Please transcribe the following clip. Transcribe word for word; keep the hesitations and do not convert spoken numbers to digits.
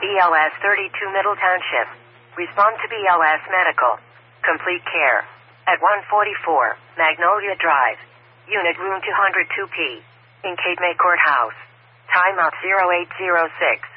B L S thirty-two Middle Township. Respond to B L S Medical. Complete care. At one forty-four, Magnolia Drive. Unit Room two oh two P. In Cape May Courthouse. Time out zero eight zero six.